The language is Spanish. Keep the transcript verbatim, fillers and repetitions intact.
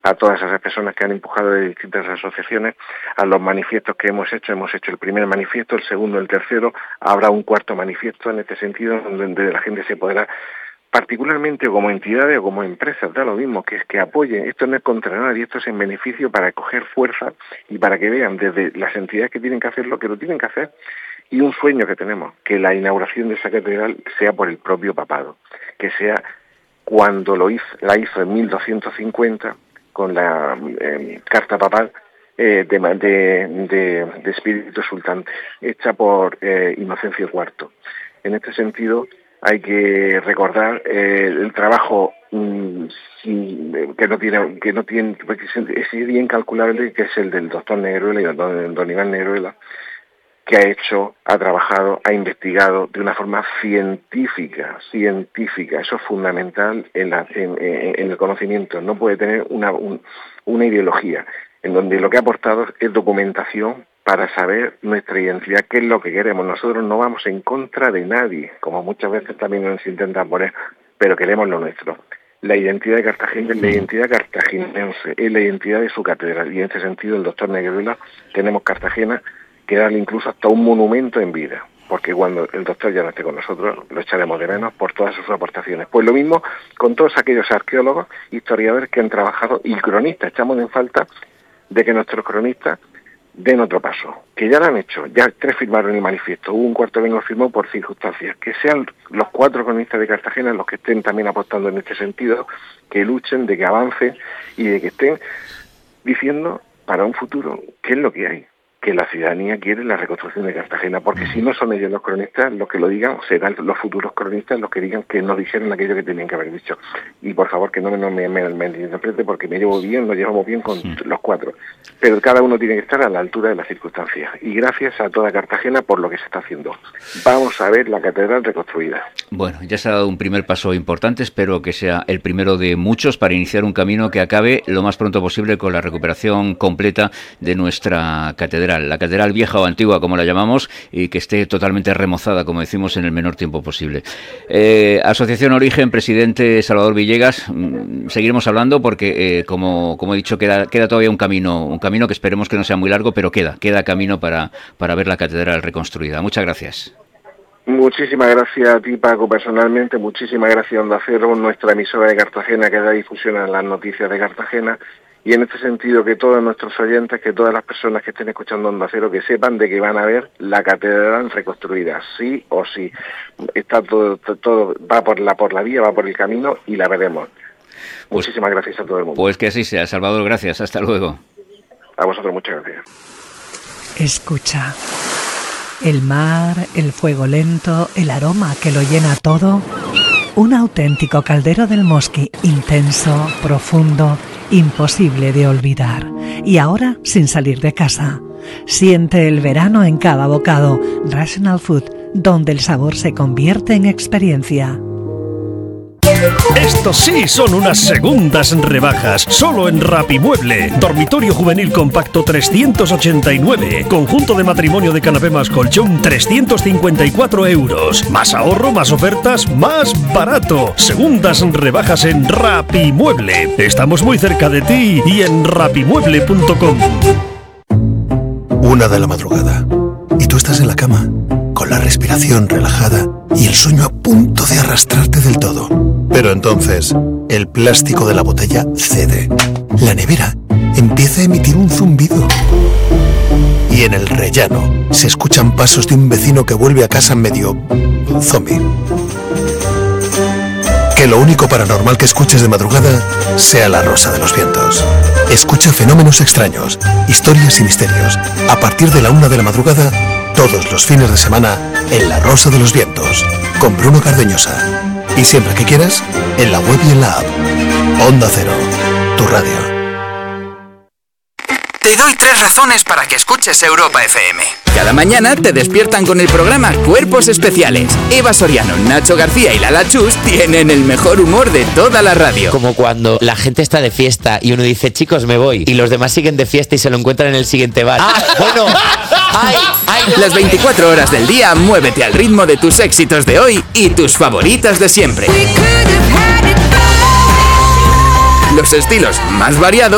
a todas esas personas que han empujado de distintas asociaciones, a los manifiestos que hemos hecho. Hemos hecho el primer manifiesto, el segundo, el tercero, habrá un cuarto manifiesto en este sentido, donde la gente se podrá, particularmente como entidades o como empresas, da lo mismo, que es que apoyen. Esto no es contra nadie, esto es en beneficio para coger fuerza y para que vean desde las entidades que tienen que hacerlo, que lo tienen que hacer, y un sueño que tenemos, que la inauguración de esa catedral sea por el propio papado, que sea cuando lo hizo, la hizo en mil doscientos cincuenta, con la eh, carta papal eh, de, de, de, de Espíritu Exultante, hecha por eh, Inocencio cuarto. En este sentido, hay que recordar eh, el trabajo mm, sin, que no tiene, que no tiene, es bien calculable, que es el del doctor Negruela y don, don Iván Negruela, que ha hecho, ha trabajado, ha investigado de una forma científica, científica. Eso es fundamental en, la, en, en el conocimiento. No puede tener una, un, una ideología en donde lo que ha aportado es documentación para saber nuestra identidad, qué es lo que queremos. Nosotros no vamos en contra de nadie, como muchas veces también nos intentan poner, pero queremos lo nuestro. La identidad de Cartagena es la identidad cartaginense, es la identidad de su catedral. Y en este sentido, el doctor Negruela, tenemos Cartagena que darle incluso hasta un monumento en vida, porque cuando el doctor ya no esté con nosotros, lo echaremos de menos por todas sus aportaciones. Pues lo mismo con todos aquellos arqueólogos, historiadores que han trabajado, y cronistas. Echamos en falta de que nuestros cronistas den otro paso, que ya lo han hecho, ya tres firmaron el manifiesto, hubo un cuarto que lo firmó por circunstancias, que sean los cuatro cronistas de Cartagena los que estén también apostando en este sentido, que luchen, de que avancen y de que estén diciendo para un futuro qué es lo que hay, que la ciudadanía quiere la reconstrucción de Cartagena, porque si no son ellos los cronistas los que lo digan, serán los futuros cronistas los que digan que no dijeron aquello que tenían que haber dicho. Y por favor, que no me, no me, me, me interprete, porque me llevo bien, nos llevamos bien con sí. los cuatro, pero cada uno tiene que estar a la altura de las circunstancias, y gracias a toda Cartagena por lo que se está haciendo. Vamos a ver la catedral reconstruida. Bueno, ya se ha dado un primer paso importante, espero que sea el primero de muchos para iniciar un camino que acabe lo más pronto posible con la recuperación completa de nuestra catedral. La catedral vieja o antigua, como la llamamos, y que esté totalmente remozada, como decimos, en el menor tiempo posible. Eh, Asociación Origen, presidente Salvador Villegas, mmm, seguiremos hablando porque, eh, como, como he dicho, queda, queda todavía un camino, un camino que esperemos que no sea muy largo, pero queda, queda camino para, para ver la catedral reconstruida. Muchas gracias. Muchísimas gracias a ti, Paco, personalmente. Muchísimas gracias a Onda Cero, nuestra emisora de Cartagena, que da difusión a las noticias de Cartagena. Y en este sentido, que todos nuestros oyentes, que todas las personas que estén escuchando Onda Cero, que sepan de que van a ver la catedral reconstruida, sí o sí. Está todo, todo va por la por la vía, va por el camino, y la veremos. Pues, muchísimas gracias a todo el mundo. Pues que así sea, Salvador, gracias. Hasta luego. A vosotros, muchas gracias. Escucha. El mar, el fuego lento, el aroma que lo llena todo. Un auténtico caldero del Mosqui, intenso, profundo, imposible de olvidar. Y ahora sin salir de casa. Siente el verano en cada bocado. Rational Food, donde el sabor se convierte en experiencia. Estos sí son unas segundas rebajas, solo en Rapimueble. Dormitorio juvenil compacto trescientos ochenta y nueve, conjunto de matrimonio de canapé más colchón trescientos cincuenta y cuatro euros. Más ahorro, más ofertas, más barato. Segundas rebajas en Rapimueble. Estamos muy cerca de ti y en rapimueble punto com. Una de la madrugada y tú estás en la cama con la respiración relajada y el sueño a punto de arrastrarte del todo. Pero entonces, el plástico de la botella cede. La nevera empieza a emitir un zumbido. Y en el rellano se escuchan pasos de un vecino que vuelve a casa medio zombie. Que lo único paranormal que escuches de madrugada sea la rosa de los vientos. Escucha fenómenos extraños, historias y misterios. A partir de la una de la madrugada, todos los fines de semana, en La Rosa de los Vientos, con Bruno Cardeñosa. Y siempre que quieras, en la web y en la app. Onda Cero, tu radio. Te doy tres razones para que escuches Europa F M. Cada mañana te despiertan con el programa Cuerpos Especiales. Eva Soriano, Nacho García y Lala Chus tienen el mejor humor de toda la radio. Como cuando la gente está de fiesta y uno dice, chicos, me voy, y los demás siguen de fiesta y se lo encuentran en el siguiente bar. ¡Ah, bueno! ¡Ay, ay! Las veinticuatro horas del día, muévete al ritmo de tus éxitos de hoy y tus favoritas de siempre. Los estilos más variados